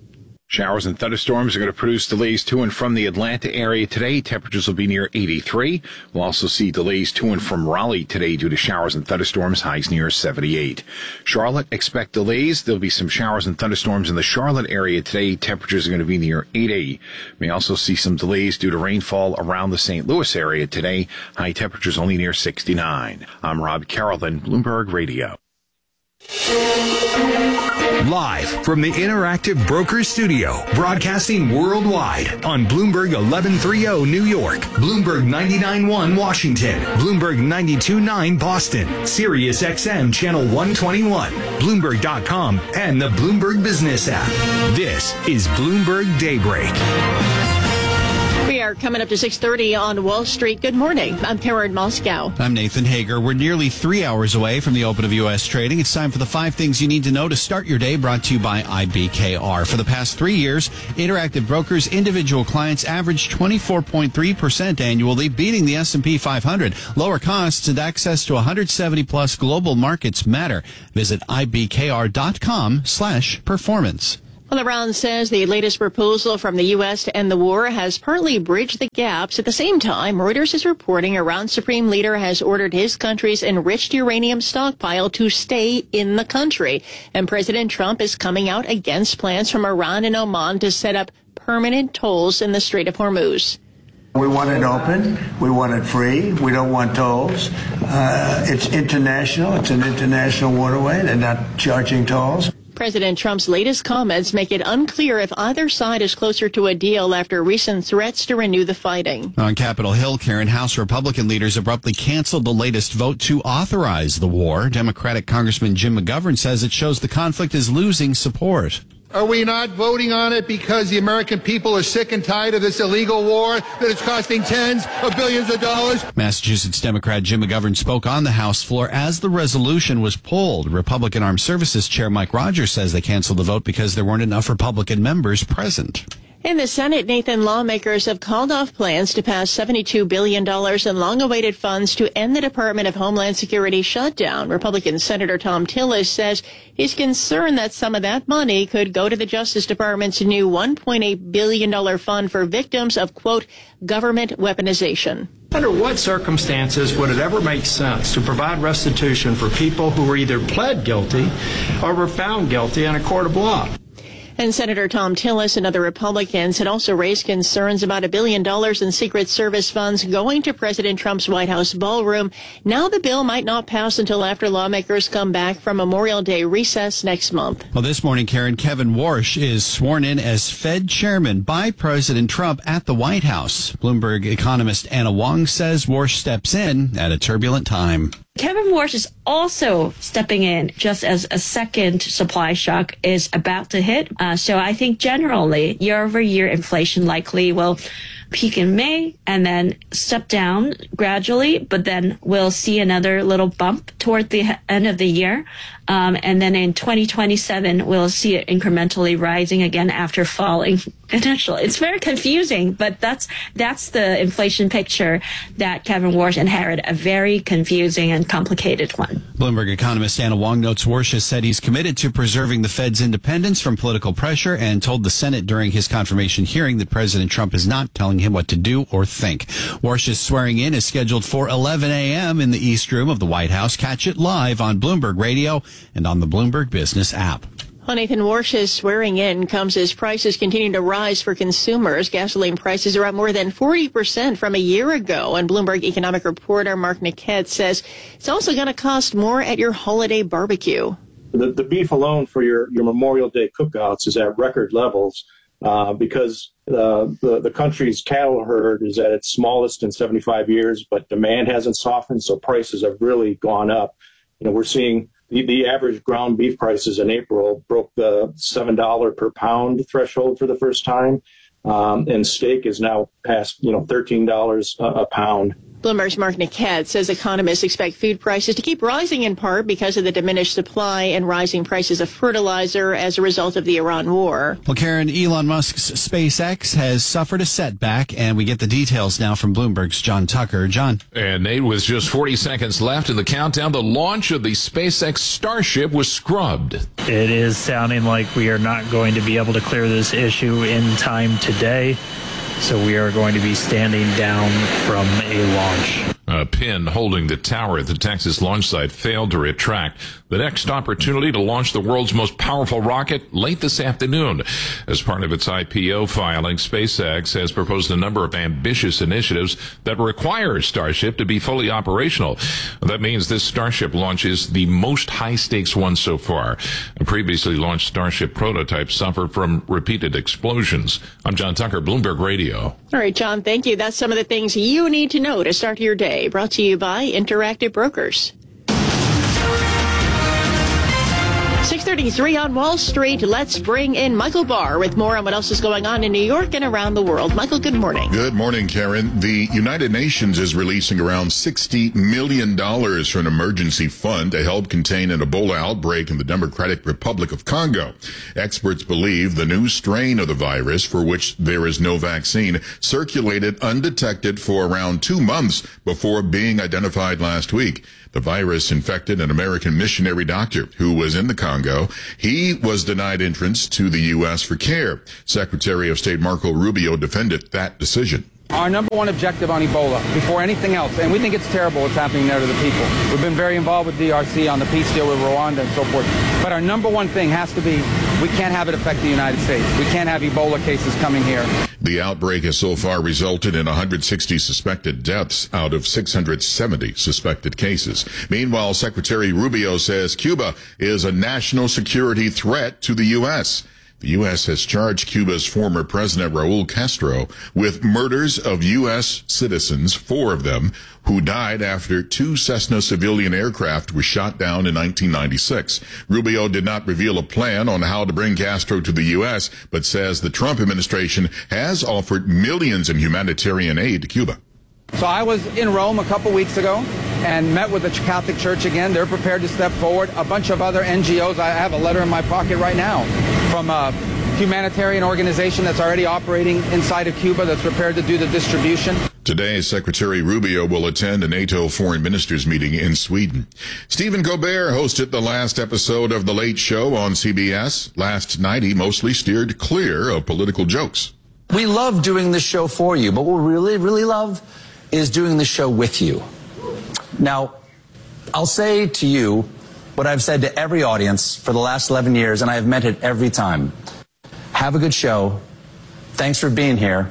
Showers and thunderstorms are going to produce delays to and from the Atlanta area today. Temperatures will be near eighty-three. We'll also see delays to and from Raleigh today due to showers and thunderstorms, highs near seventy-eight. Charlotte, expect delays. There'll be some showers and thunderstorms in the Charlotte area today. Temperatures are going to be near eighty. May also see some delays due to rainfall around the Saint Louis area today. High temperatures only near sixty-nine. I'm Rob Carrollton, Bloomberg Radio. Live from the Interactive Brokers Studio, broadcasting worldwide on Bloomberg eleven thirty New York, Bloomberg ninety-nine point one Washington, Bloomberg ninety-two point nine Boston, Sirius X M Channel one twenty-one, Bloomberg dot com, and the Bloomberg Business app. This is Bloomberg Daybreak. We are coming up to six thirty on Wall Street. Good morning. I'm Karen Moscow. I'm Nathan Hager. We're nearly three hours away from the open of U S trading. It's time for the five things you need to know to start your day, brought to you by I B K R. For the past three years, Interactive Brokers individual clients averaged twenty-four point three percent annually, beating the S and P five hundred. Lower costs and access to one hundred seventy plus global markets matter. Visit I B K R dot com slash performance. Well, Iran says the latest proposal from the U S to end the war has partly bridged the gaps. At the same time, Reuters is reporting Iran's supreme leader has ordered his country's enriched uranium stockpile to stay in the country. And President Trump is coming out against plans from Iran and Oman to set up permanent tolls in the Strait of Hormuz. We want it open. We want it free. We don't want tolls. Uh, it's international. It's an international waterway. They're not charging tolls. President Trump's latest comments make it unclear if either side is closer to a deal after recent threats to renew the fighting. On Capitol Hill, Karen, House Republican leaders abruptly canceled the latest vote to authorize the war. Democratic Congressman Jim McGovern says it shows the conflict is losing support. Are we not voting on it because the American people are sick and tired of this illegal war that is costing tens of billions of dollars? Massachusetts Democrat Jim McGovern spoke on the House floor as the resolution was pulled. Republican Armed Services Chair Mike Rogers says they canceled the vote because there weren't enough Republican members present. In the Senate, Nathan, lawmakers have called off plans to pass seventy-two billion dollars in long-awaited funds to end the Department of Homeland Security shutdown. Republican Senator Tom Tillis says he's concerned that some of that money could go to the Justice Department's new one point eight billion dollars fund for victims of, quote, government weaponization. Under what circumstances would it ever make sense to provide restitution for people who were either pled guilty or were found guilty in a court of law? And Senator Tom Tillis and other Republicans had also raised concerns about a billion dollars in Secret Service funds going to President Trump's White House ballroom. Now the bill might not pass until after lawmakers come back from Memorial Day recess next month. Well, this morning, Karen, Kevin Warsh is sworn in as Fed chairman by President Trump at the White House. Bloomberg economist Anna Wong says Warsh steps in at a turbulent time. Kevin Warsh is also stepping in just as a second supply shock is about to hit. Uh, so I think generally year-over-year inflation likely will peak in May and then step down gradually, but then we'll see another little bump toward the end of the year. Um, and then in twenty twenty-seven, we'll see it incrementally rising again after falling initially. It's very confusing, but that's that's the inflation picture that Kevin Warsh inherited, a very confusing and complicated one. Bloomberg economist Anna Wong notes Warsh has said he's committed to preserving the Fed's independence from political pressure and told the Senate during his confirmation hearing that President Trump is not telling him what to do or think. Warsh's swearing in is scheduled for eleven a.m. in the East Room of the White House. Catch it live on Bloomberg Radio and on the Bloomberg Business app. Well, Nathan, Warsh's swearing in comes as prices continue to rise for consumers. Gasoline prices are up more than forty percent from a year ago. And Bloomberg economic reporter Mark Niket says it's also going to cost more at your holiday barbecue. The, the beef alone for your, your Memorial Day cookouts is at record levels uh, because uh, the, the country's cattle herd is at its smallest in seventy-five years, but demand hasn't softened, so prices have really gone up. You know, we're seeing The, the average ground beef prices in April broke the seven dollars per pound threshold for the first time. Um, and steak is now past, you know, thirteen dollars a, a pound. Bloomberg's Mark Niket says economists expect food prices to keep rising in part because of the diminished supply and rising prices of fertilizer as a result of the Iran war. Well, Karen, Elon Musk's SpaceX has suffered a setback, and we get the details now from Bloomberg's John Tucker. John. And Nate, with just forty seconds left in the countdown, the launch of the SpaceX Starship was scrubbed. It is sounding like we are not going to be able to clear this issue in time today. So we are going to be standing down from a launch. A pin holding the tower at the Texas launch site failed to retract. The next opportunity to launch the world's most powerful rocket late this afternoon. As part of its I P O filing, SpaceX has proposed a number of ambitious initiatives that require Starship to be fully operational. That means this Starship launch is the most high-stakes one so far. A previously launched Starship prototype suffered from repeated explosions. I'm John Tucker, Bloomberg Radio. All right, John, thank you. That's some of the things you need to know to start your day. Brought to you by Interactive Brokers. six thirty-three on Wall Street. Let's bring in Michael Barr with more on what else is going on in New York and around the world. Michael, good morning. Good morning, Karen. The United Nations is releasing around sixty million dollars for an emergency fund to help contain an Ebola outbreak in the Democratic Republic of Congo. Experts believe the new strain of the virus, for which there is no vaccine, circulated undetected for around two months before being identified last week. The virus infected an American missionary doctor who was in the Congo. He was denied entrance to the U S for care. Secretary of State Marco Rubio defended that decision. Our number one objective on Ebola, before anything else, and we think it's terrible what's happening there to the people. We've been very involved with D R C on the peace deal with Rwanda and so forth. But our number one thing has to be, we can't have it affect the United States. We can't have Ebola cases coming here. The outbreak has so far resulted in one hundred sixty suspected deaths out of six hundred seventy suspected cases. Meanwhile, Secretary Rubio says Cuba is a national security threat to the U S The U S has charged Cuba's former president, Raul Castro, with murders of U S citizens, four of them, who died after two Cessna civilian aircraft were shot down in nineteen ninety-six. Rubio did not reveal a plan on how to bring Castro to the U S, but says the Trump administration has offered millions in humanitarian aid to Cuba. So I was in Rome a couple weeks ago and met with the Catholic Church again. They're prepared to step forward. A bunch of other N G Os. I have a letter in my pocket right now from a humanitarian organization that's already operating inside of Cuba that's prepared to do the distribution. Today, Secretary Rubio will attend a NATO foreign ministers meeting in Sweden. Stephen Colbert hosted the last episode of The Late Show on C B S. Last night, he mostly steered clear of political jokes. We love doing this show for you, but what we really, really love is doing the show with you. Now, I'll say to you what I've said to every audience for the last eleven years, and I have meant it every time. Have a good show. Thanks for being here.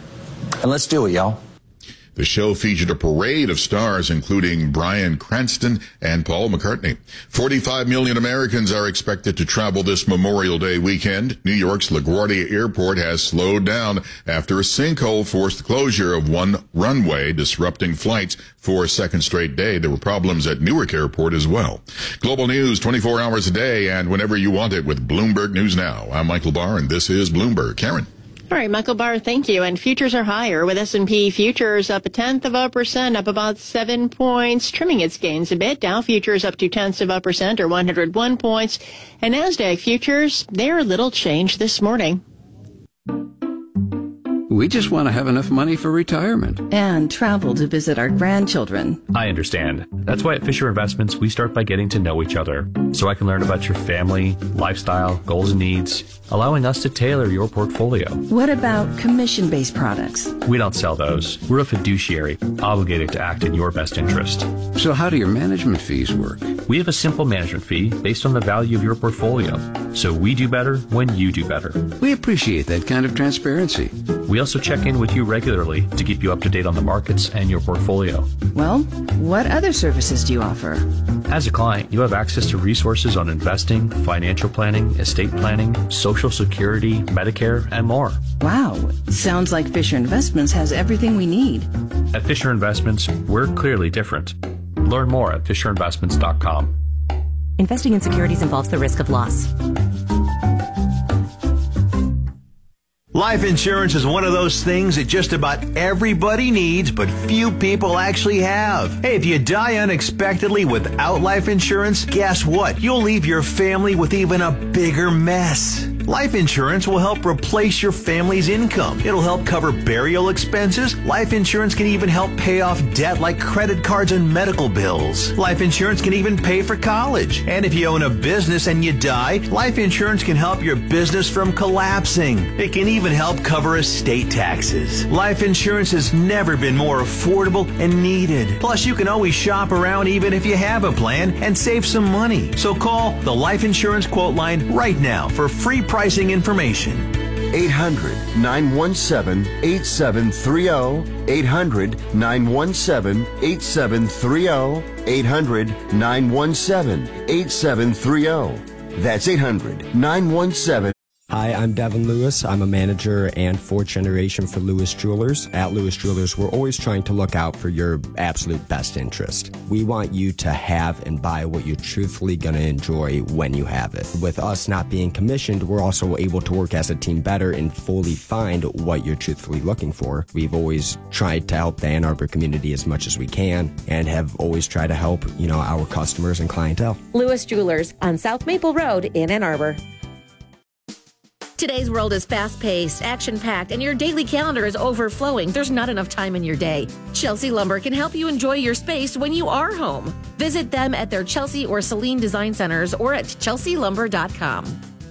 And let's do it, y'all. The show featured a parade of stars, including Bryan Cranston and Paul McCartney. forty-five million Americans are expected to travel this Memorial Day weekend. New York's LaGuardia Airport has slowed down after a sinkhole forced the closure of one runway, disrupting flights for a second straight day. There were problems at Newark Airport as well. Global news twenty-four hours a day and whenever you want it with Bloomberg News Now. I'm Michael Barr, and this is Bloomberg. Karen. All right, Michael Barr, thank you. And futures are higher with S and P futures up a tenth of a percent, up about seven points, trimming its gains a bit. Dow futures up two tenths of a percent or one hundred one points. And NASDAQ futures, they're a little changed this morning. We just want to have enough money for retirement. And travel to visit our grandchildren. I understand. That's why at Fisher Investments, we start by getting to know each other, so I can learn about your family, lifestyle, goals and needs, allowing us to tailor your portfolio. What about commission-based products? We don't sell those. We're a fiduciary, obligated to act in your best interest. So how do your management fees work? We have a simple management fee based on the value of your portfolio. So we do better when you do better. We appreciate that kind of transparency. We also check in with you regularly to keep you up to date on the markets and your portfolio. Well, what other services do you offer? As a client, you have access to resources on investing, financial planning, estate planning, Social Security, Medicare, and more. Wow, sounds like Fisher Investments has everything we need. At Fisher Investments, we're clearly different. Learn more at fisher investments dot com. Investing in securities involves the risk of loss. Life insurance is one of those things that just about everybody needs, but few people actually have. Hey, if you die unexpectedly without life insurance, guess what? You'll leave your family with even a bigger mess. Life insurance will help replace your family's income. It'll help cover burial expenses. Life insurance can even help pay off debt like credit cards and medical bills. Life insurance can even pay for college. And if you own a business and you die, life insurance can help your business from collapsing. It can even help cover estate taxes. Life insurance has never been more affordable and needed. Plus, you can always shop around even if you have a plan and save some money. So call the Life Insurance Quote Line right now for free pricing information. eight hundred, nine one seven, eight seven three zero. eight hundred, nine one seven, eight seven three zero. eight hundred, nine one seven, eight seven three zero. That's eight hundred, nine one seven. Hi, I'm Devin Lewis. I'm a manager and fourth generation for Lewis Jewelers. At Lewis Jewelers, we're always trying to look out for your absolute best interest. We want you to have and buy what you're truthfully going to enjoy when you have it. With us not being commissioned, we're also able to work as a team better and fully find what you're truthfully looking for. We've always tried to help the Ann Arbor community as much as we can and have always tried to help, you know, our customers and clientele. Lewis Jewelers on South Maple Road in Ann Arbor. Today's world is fast-paced, action-packed, and your daily calendar is overflowing. There's not enough time in your day. Chelsea Lumber can help you enjoy your space when you are home. Visit them at their Chelsea or Saline Design Centers or at chelsea lumber dot com.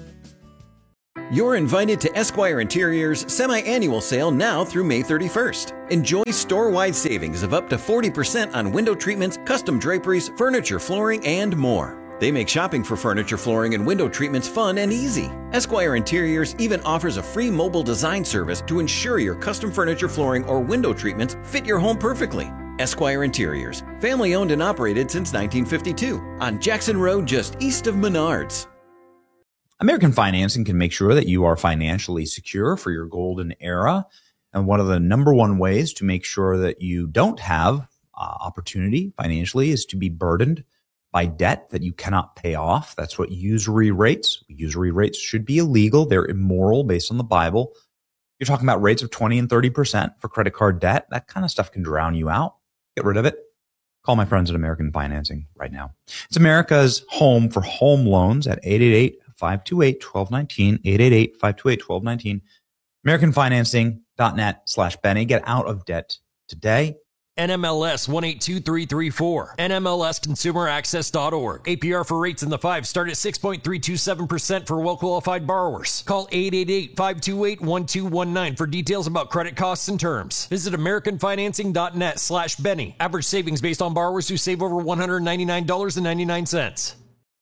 You're invited to Esquire Interior's semi-annual sale now through May thirty-first. Enjoy store-wide savings of up to forty percent on window treatments, custom draperies, furniture, flooring, and more. They make shopping for furniture, flooring, and window treatments fun and easy. Esquire Interiors even offers a free mobile design service to ensure your custom furniture, flooring, or window treatments fit your home perfectly. Esquire Interiors, family owned and operated since nineteen fifty-two on Jackson Road just east of Menards. American Financing can make sure that you are financially secure for your golden era. And one of the number one ways to make sure that you don't have uh, opportunity financially is to be burdened by debt that you cannot pay off. That's what usury rates. Usury rates should be illegal. They're immoral based on the Bible. You're talking about rates of twenty and thirty percent for credit card debt. That kind of stuff can drown you out. Get rid of it. Call my friends at American Financing right now. It's America's home for home loans at eight eight eight, five two eight, one two one nine, eight eight eight, five two eight, one two one nine. American Financing dot net slash Benny. Get out of debt today. N M L S one eight two three three four. N M L S consumer access dot org. A P R for rates in the five start at six point three two seven percent for well-qualified borrowers. Call eight eight eight, five two eight, one two one nine for details about credit costs and terms. Visit American Financing dot net slash Benny. Average savings based on borrowers who save over one hundred ninety-nine dollars and ninety-nine cents.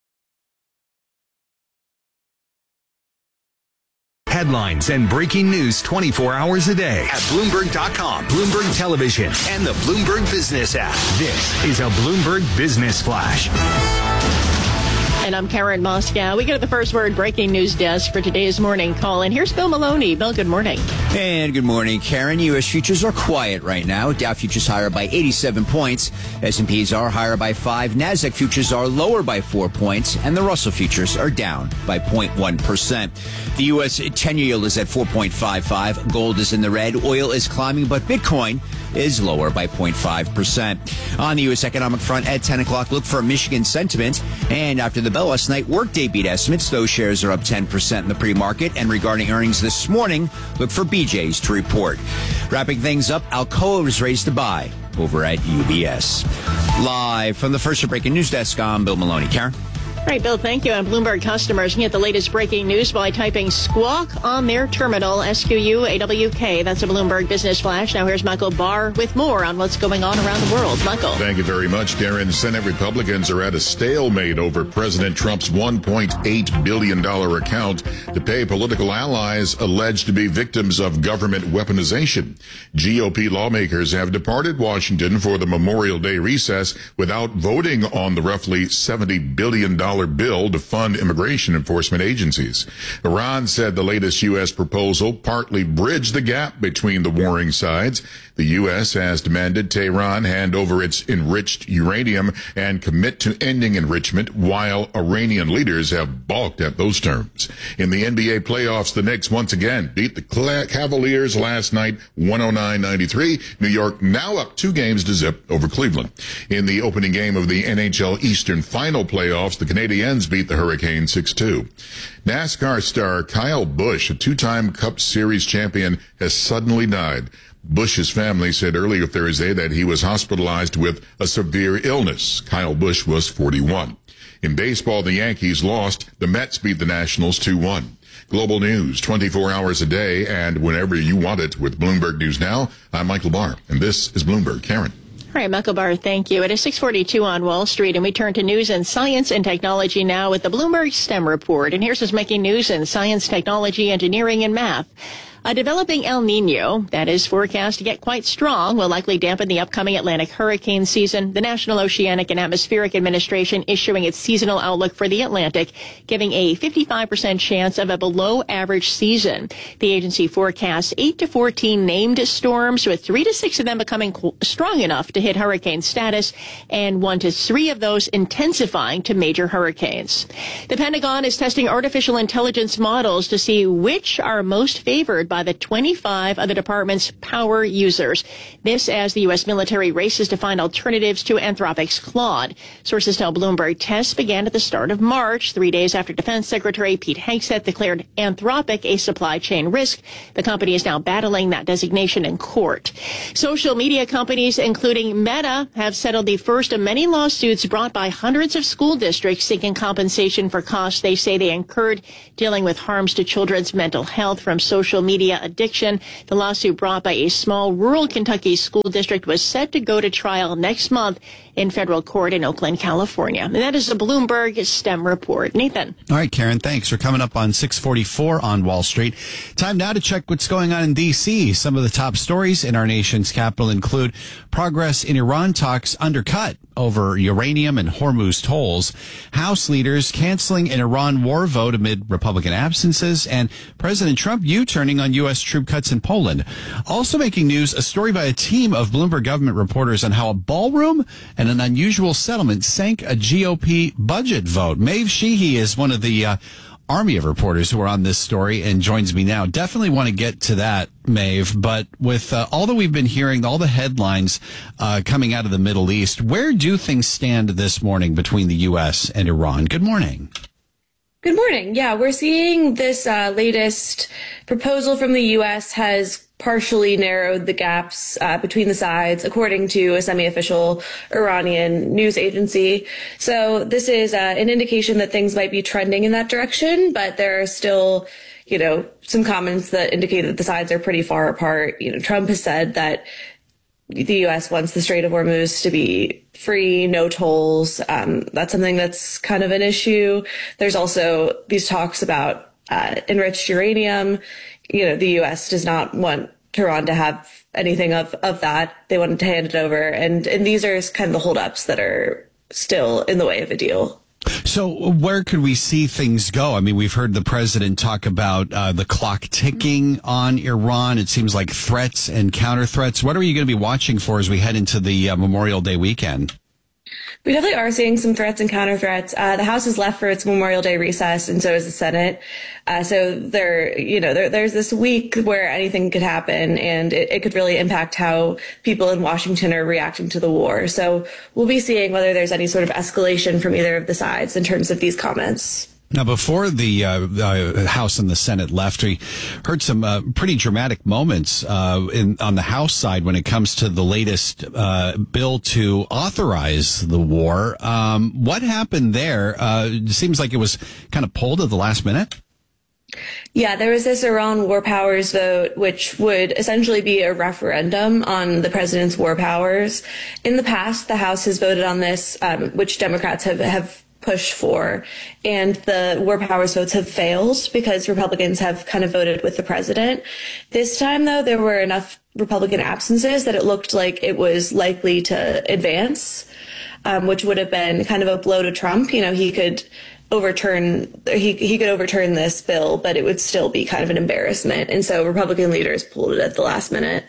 Headlines and breaking news twenty-four hours a day at Bloomberg dot com, Bloomberg Television, and the Bloomberg Business app. This is a Bloomberg Business Flash. And I'm Karen Moscow. We go to the First Word breaking news desk for today's morning call. And here's Bill Maloney. Bill, good morning. And good morning, Karen. U S futures are quiet right now. Dow futures higher by eighty-seven points. S and P's are higher by five. NASDAQ futures are lower by four points. And the Russell futures are down by zero point one percent. The U S ten-year yield is at four point five five. Gold is in the red. Oil is climbing, but Bitcoin is lower by zero point five percent. On the U S economic front at ten o'clock, look for Michigan sentiment. And after the bell last night, workday beat estimates. Those shares are up ten percent in the pre-market. And regarding earnings this morning, look for B J's to report. Wrapping things up, Alcoa was raised to buy over at U B S. Live from the First Breaking News Desk, I'm Bill Maloney. Karen? All right, Bill, thank you. And Bloomberg customers can get the latest breaking news by typing squawk on their terminal, S Q U A W K. That's a Bloomberg Business Flash. Now here's Michael Barr with more on what's going on around the world. Michael. Thank you very much, Karen. Senate Republicans are at a stalemate over President Trump's one point eight billion dollars account to pay political allies alleged to be victims of government weaponization. G O P lawmakers have departed Washington for the Memorial Day recess without voting on the roughly seventy billion dollars dollars bill to fund immigration enforcement agencies. Iran said the latest U S proposal partly bridged the gap between the warring sides. The U S has demanded Tehran hand over its enriched uranium and commit to ending enrichment, while Iranian leaders have balked at those terms. In the N B A playoffs, the Knicks once again beat the Cavaliers last night, one oh nine ninety-three. New York now up two games to zip over Cleveland. In the opening game of the N H L Eastern Final playoffs, the Canadiens beat the Hurricanes six two. NASCAR star Kyle Busch, a two-time Cup Series champion, has suddenly died. Busch's family said earlier Thursday that he was hospitalized with a severe illness. Kyle Busch was forty-one. In baseball, the Yankees lost. The Mets beat the Nationals two one. Global news twenty-four hours a day and whenever you want it with Bloomberg News Now. I'm Michael Barr, and this is Bloomberg. Karen. All right, Michael Barr, thank you. It is six forty-two on Wall Street, and we turn to news and science and technology now with the Bloomberg STEM report. And here's what's making news in science, technology, engineering, and math. A developing El Nino that is forecast to get quite strong will likely dampen the upcoming Atlantic hurricane season. The National Oceanic and Atmospheric Administration issuing its seasonal outlook for the Atlantic, giving a fifty-five percent chance of a below-average season. The agency forecasts eight to fourteen named storms, with three to six of them becoming strong enough to hit hurricane status, and one to three of those intensifying to major hurricanes. The Pentagon is testing artificial intelligence models to see which are most favored by the twenty-five of the department's power users. This as the U S military races to find alternatives to Anthropic's Claude. Sources tell Bloomberg tests began at the start of March, three days after Defense Secretary Pete Hegseth declared Anthropic a supply chain risk. The company is now battling that designation in court. Social media companies, including Meta, have settled the first of many lawsuits brought by hundreds of school districts seeking compensation for costs they say they incurred dealing with harms to children's mental health from social media addiction. The lawsuit brought by a small rural Kentucky school district was set to go to trial next month in federal court in Oakland, California. And that is the Bloomberg STEM report. Nathan. All right, Karen, thanks. We're coming up on six forty-four on Wall Street. Time now to check what's going on in D C. Some of the top stories in our nation's capital include progress in Iran talks undercut over uranium and Hormuz tolls, House leaders canceling an Iran war vote amid Republican absences, and President Trump U-turning on U S troop cuts in Poland. Also making news, a story by a team of Bloomberg government reporters on how a ballroom and an unusual settlement sank a G O P budget vote. Maeve Sheehy is one of the uh, army of reporters who are on this story and joins me now. Definitely want to get to that, Maeve, but with uh, all that we've been hearing, all the headlines uh, coming out of the Middle East, where do things stand this morning between the U S and Iran? Good morning. Good morning. Yeah, we're seeing this uh, latest proposal from the U S has partially narrowed the gaps uh, between the sides, according to a semi-official Iranian news agency. So this is uh, an indication that things might be trending in that direction, but there are still, you know, some comments that indicate that the sides are pretty far apart. You know, Trump has said that the U S wants the Strait of Hormuz to be free, no tolls. Um, that's something that's kind of an issue. There's also these talks about uh, enriched uranium. You know, the U S does not want Tehran to have anything of, of that. They wanted to hand it over. And, and these are kind of the holdups that are still in the way of a deal. So where could we see things go? I mean, we've heard the president talk about uh, the clock ticking on Iran. It seems like threats and counter threats. What are you going to be watching for as we head into the uh, Memorial Day weekend? We definitely are seeing some threats and counter threats. Uh, the House is left for its Memorial Day recess, and so is the Senate. Uh, so there, you know, there, there's this week where anything could happen, and it, it could really impact how people in Washington are reacting to the war. So we'll be seeing whether there's any sort of escalation from either of the sides in terms of these comments. Now, before the uh, uh, House and the Senate left, we heard some uh, pretty dramatic moments uh, in, on the House side when it comes to the latest uh, bill to authorize the war. Um, what happened there? Uh, it seems like it was kind of pulled at the last minute. Yeah, there was this Iran war powers vote, which would essentially be a referendum on the president's war powers. In the past, the House has voted on this, um, which Democrats have, have pushed for, and the war powers votes have failed because Republicans have kind of voted with the president. This time, though, there were enough Republican absences that it looked like it was likely to advance, um, which would have been kind of a blow to Trump. You know, he could overturn he he could overturn this bill, but it would still be kind of an embarrassment. And so Republican leaders pulled it at the last minute.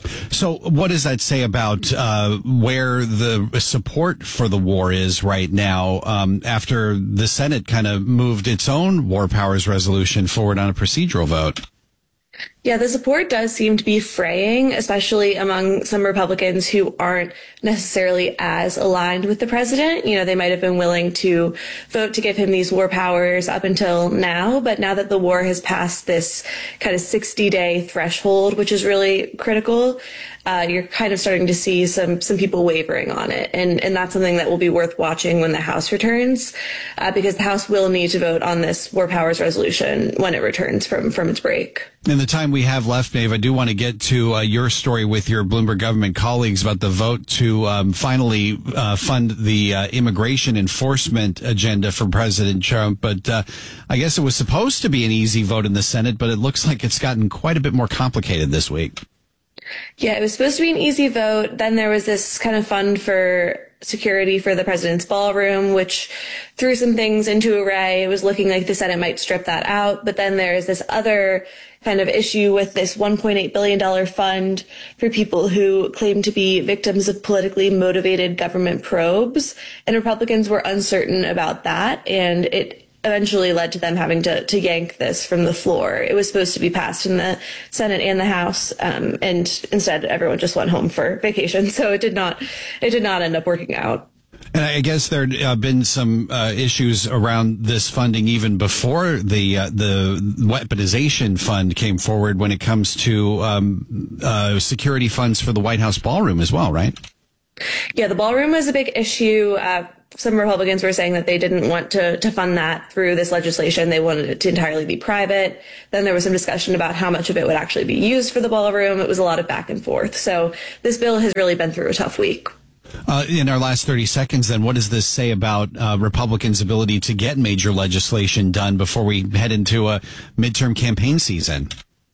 So what does that say about uh, where the support for the war is right now um, after the Senate kind of moved its own war powers resolution forward on a procedural vote? Yeah, the support does seem to be fraying, especially among some Republicans who aren't necessarily as aligned with the president. You know, they might have been willing to vote to give him these war powers up until now, but now that the war has passed this kind of sixty-day threshold, which is really critical, uh, you're kind of starting to see some some people wavering on it. And, and that's something that will be worth watching when the House returns, uh, because the House will need to vote on this war powers resolution when it returns from, from its break. In the time we have left, Maeve, I do want to get to uh, your story with your Bloomberg government colleagues about the vote to um, finally uh, fund the uh, immigration enforcement agenda for President Trump. But uh, I guess it was supposed to be an easy vote in the Senate, but it looks like it's gotten quite a bit more complicated this week. Yeah, it was supposed to be an easy vote. Then there was this kind of fund for security for the president's ballroom, which threw some things into array. It was looking like the Senate might strip that out. But then there's this other kind of issue with this one point eight billion dollars fund for people who claim to be victims of politically motivated government probes. And Republicans were uncertain about that. And it eventually led to them having to, to yank this from the floor. It was supposed to be passed in the Senate and the House, um, and instead everyone just went home for vacation. So it did not, it did not end up working out. And I guess there have uh, been some uh, issues around this funding even before the uh, the weaponization fund came forward when it comes to um, uh, security funds for the White House ballroom as well, right? Yeah, the ballroom was a big issue. Uh, some Republicans were saying that they didn't want to, to fund that through this legislation. They wanted it to entirely be private. Then there was some discussion about how much of it would actually be used for the ballroom. It was a lot of back and forth. So this bill has really been through a tough week. Uh, in our last thirty seconds, then, what does this say about uh, Republicans' ability to get major legislation done before we head into a midterm campaign season?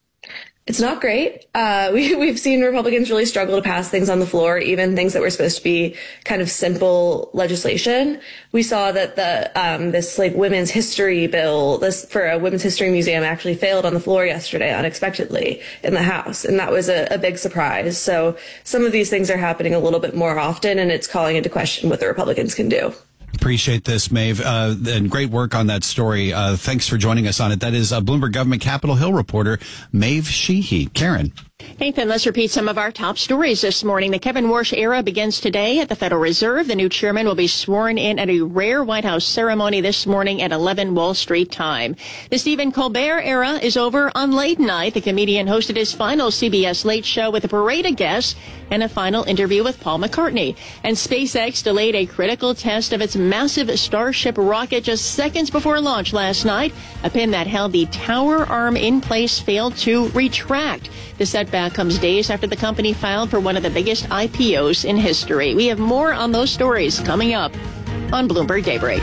It's not great. Uh, we, we've seen Republicans really struggle to pass things on the floor, even things that were supposed to be kind of simple legislation. We saw that the um, this like women's history bill, this for a women's history museum, actually failed on the floor yesterday unexpectedly in the House, and that was a, a big surprise. So some of these things are happening a little bit more often, and it's calling into question what the Republicans can do. Appreciate this, Maeve, uh, and great work on that story. Uh, thanks for joining us on it. That is uh, Bloomberg Government Capitol Hill reporter Maeve Sheehy. Karen. Nathan, let's repeat some of our top stories this morning. The Kevin Warsh era begins today at the Federal Reserve. The new chairman will be sworn in at a rare White House ceremony this morning at eleven Wall Street time. The Stephen Colbert era is over on late night. The comedian hosted his final C B S Late Show with a parade of guests and a final interview with Paul McCartney. And SpaceX delayed a critical test of its massive Starship rocket just seconds before launch last night. A pin that held the tower arm in place failed to retract. The setback comes days after the company filed for one of the biggest I P Os in history. We have more on those stories coming up on Bloomberg Daybreak.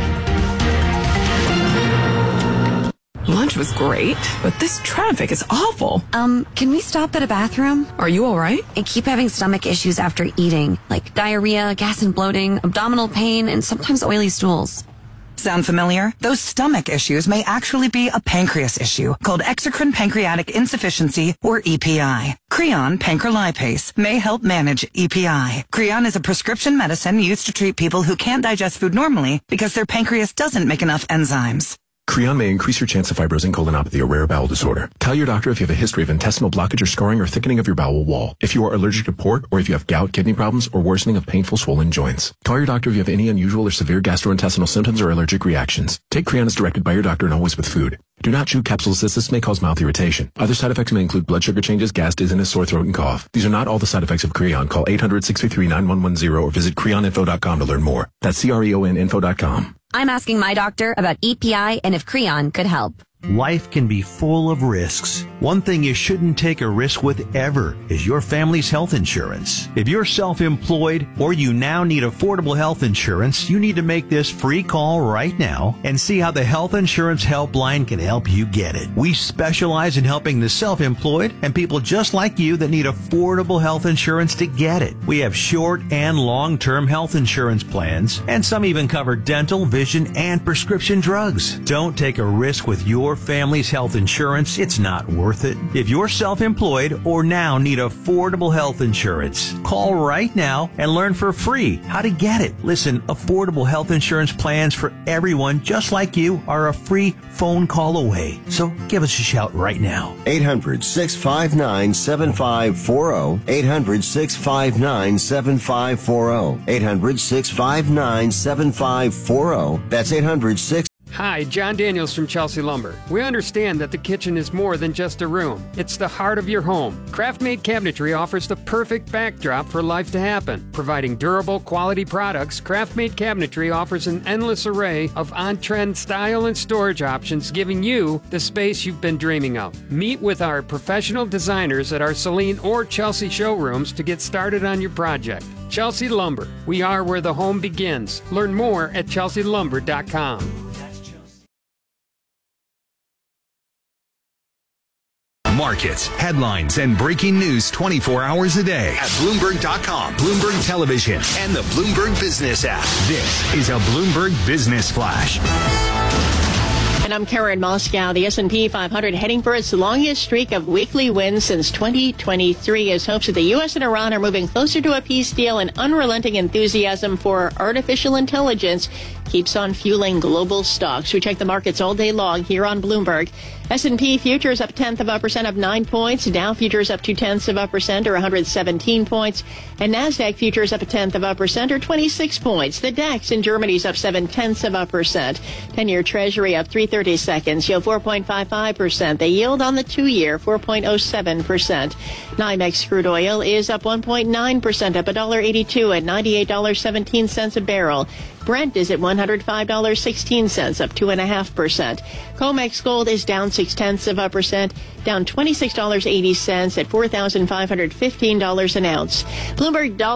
Lunch was great, but this traffic is awful. Um, can we stop at a bathroom? Are you all right? I keep having stomach issues after eating, like diarrhea, gas and bloating, abdominal pain, and sometimes oily stools. Sound familiar? Those stomach issues may actually be a pancreas issue called exocrine pancreatic insufficiency, or E P I. Creon pancrelipase may help manage E P I. Creon is a prescription medicine used to treat people who can't digest food normally because their pancreas doesn't make enough enzymes. Creon may increase your chance of fibrosing colonopathy, a rare bowel disorder. Tell your doctor if you have a history of intestinal blockage or scarring or thickening of your bowel wall, if you are allergic to pork, or if you have gout, kidney problems, or worsening of painful swollen joints. Call your doctor if you have any unusual or severe gastrointestinal symptoms or allergic reactions. Take Creon as directed by your doctor and always with food. Do not chew capsules as this may cause mouth irritation. Other side effects may include blood sugar changes, gas, dizziness, sore throat, and cough. These are not all the side effects of Creon. Call eight hundred, six three three, nine one one zero or visit creon info dot com to learn more. That's C R E O N info dot com. I'm asking my doctor about E P I and if Creon could help. Life can be full of risks. One thing you shouldn't take a risk with ever is your family's health insurance. If you're self-employed or you now need affordable health insurance, you need to make this free call right now and see how the Health Insurance Helpline can help you get it. We specialize in helping the self-employed and people just like you that need affordable health insurance to get it. We have short and long-term health insurance plans, and some even cover dental, vision, and prescription drugs. Don't take a risk with your family's health insurance. It's not worth it. If you're self-employed or now need affordable health insurance, call right now and learn for free how to get it. Listen, affordable health insurance plans for everyone just like you are a free phone call away. So give us a shout right now. eight hundred, six five nine, seven five four zero. eight hundred, six five nine, seven five four zero. eight hundred, six five nine, seven five four zero. That's eight hundred, six Hi, John Daniels from Chelsea Lumber. We understand that the kitchen is more than just a room. It's the heart of your home. Craft-made cabinetry offers the perfect backdrop for life to happen. Providing durable, quality products, Craft-made cabinetry offers an endless array of on-trend style and storage options, giving you the space you've been dreaming of. Meet with our professional designers at our Saline or Chelsea showrooms to get started on your project. Chelsea Lumber. We are where the home begins. Learn more at chelsea lumber dot com. Markets, headlines, and breaking news twenty-four hours a day at Bloomberg dot com, Bloomberg Television, and the Bloomberg Business app. This is a Bloomberg Business Flash. And I'm Karen Moscow. The S and P five hundred heading for its longest streak of weekly wins since twenty twenty-three as hopes that the U S and Iran are moving closer to a peace deal and unrelenting enthusiasm for artificial intelligence keeps on fueling global stocks. We check the markets all day long here on Bloomberg. S and P futures up tenth of a percent of nine points. Dow futures up two tenths of a percent or one hundred seventeen points. And NASDAQ futures up a tenth of a percent or twenty-six points. The DAX in Germany's up seven tenths of a percent. ten-year Treasury up three thirty seconds, yield four point five five percent. The yield on the two-year four point oh seven percent. NYMEX crude oil is up one point nine percent, up one dollar eighty-two at ninety-eight dollars and seventeen cents a barrel. Brent is at one hundred five dollars and sixteen cents, up two point five percent. COMEX gold is down six tenths of a percent, down twenty-six dollars and eighty cents at four thousand five hundred fifteen dollars an ounce. Bloomberg dollar